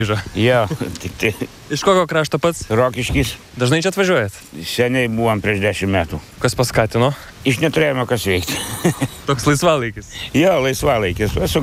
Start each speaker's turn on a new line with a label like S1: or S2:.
S1: Jo, tik tai
S2: Iš kokio krašto pats?
S1: Rokiškis.
S2: Dažnai čia atvažiuojat?
S1: Seniai buvom prieš 10 metų.
S2: Kas paskatino?
S1: Iš neturėjome kas veikti.
S2: Toks laisvalaikis.
S1: Jo, laisvalaikis. Esu